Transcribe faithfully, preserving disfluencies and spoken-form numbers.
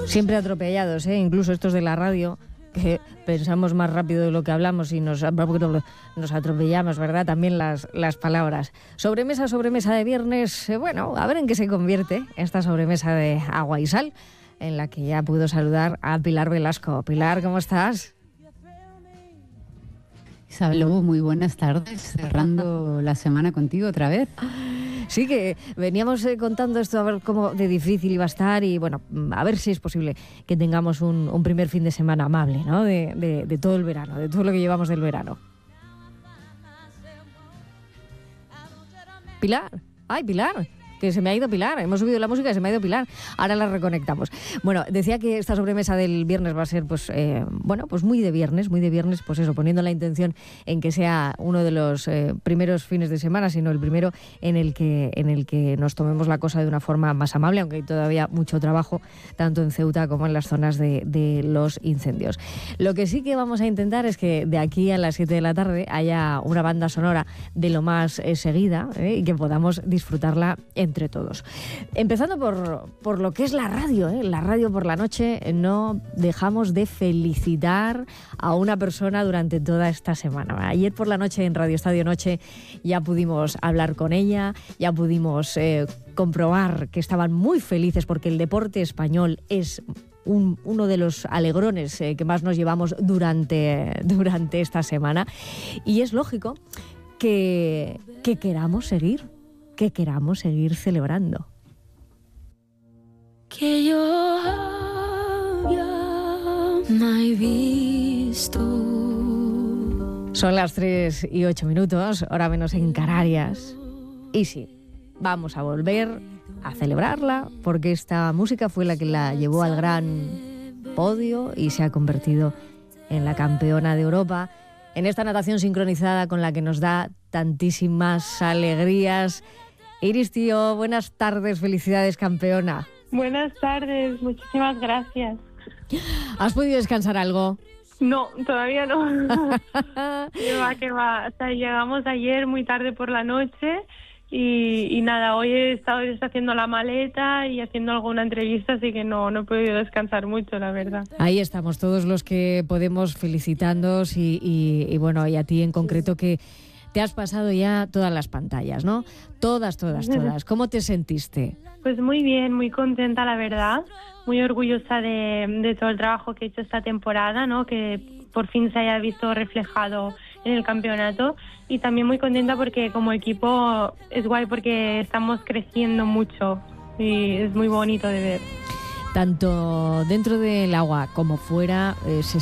Siempre atropellados, ¿eh? Incluso estos de la radio, que pensamos más rápido de lo que hablamos y nos, nos atropellamos, ¿verdad? También las, las palabras. Sobremesa, sobremesa de viernes, eh, bueno, a ver en qué se convierte esta sobremesa de agua y sal, en la que ya puedo saludar a Pilar Velasco. Pilar, ¿cómo estás? Isabel, muy buenas tardes, cerrando la semana contigo otra vez. Sí, que veníamos eh, contando esto, a ver cómo de difícil iba a estar y bueno, a ver si es posible que tengamos un, un primer fin de semana amable, ¿no? De, de, de todo el verano, de todo lo que llevamos del verano. Pilar, ay Pilar, que se me ha ido Pilar, hemos subido la música y se me ha ido Pilar, ahora la reconectamos. Bueno, decía que esta sobremesa del viernes va a ser, pues, eh, bueno, pues muy de viernes, muy de viernes, pues eso, poniendo la intención en que sea uno de los eh, primeros fines de semana, sino el primero en el que en el que nos tomemos la cosa de una forma más amable, aunque hay todavía mucho trabajo, tanto en Ceuta como en las zonas de, de los incendios. Lo que sí que vamos a intentar es que de aquí a las siete de la tarde haya una banda sonora de lo más eh, seguida eh, y que podamos disfrutarla entre todos. Empezando por, por lo que es la radio, ¿eh? La radio por la noche, no dejamos de felicitar a una persona durante toda esta semana. Ayer por la noche en Radio Estadio Noche ya pudimos hablar con ella, ya pudimos eh, comprobar que estaban muy felices porque el deporte español es Un, uno de los alegrones eh, que más nos llevamos durante, durante esta semana, y es lógico que, que queramos seguir, que queramos seguir celebrando. Que yo había mai visto. Son las tres y ocho minutos, hora menos en Canarias, y sí, vamos a volver a celebrarla, porque esta música fue la que la llevó al gran podio y se ha convertido en la campeona de Europa en esta natación sincronizada con la que nos da tantísimas alegrías. Iris Tío, buenas tardes, felicidades, campeona. Buenas tardes, muchísimas gracias. ¿Has podido descansar algo? No, todavía no. Que va, que va. O sea, llegamos ayer muy tarde por la noche. Y, y nada, hoy he estado deshaciendo la maleta y haciendo alguna entrevista, así que no, no he podido descansar mucho, la verdad. Ahí estamos, todos los que podemos felicitándoos y, y, y bueno, y a ti en concreto que te has pasado ya todas las pantallas, ¿no? Todas, todas, todas. ¿Cómo te sentiste? Pues muy bien, muy contenta, la verdad. Muy orgullosa de, de todo el trabajo que he hecho esta temporada, ¿no? Que por fin se haya visto reflejado en el campeonato, y también muy contenta porque como equipo es guay porque estamos creciendo mucho y es muy bonito de ver. Tanto dentro del agua como fuera eh, se